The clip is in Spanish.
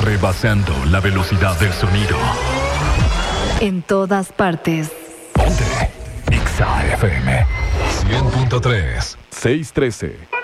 rebasando la velocidad del sonido. En todas partes. Ponte Exa FM 100.3 613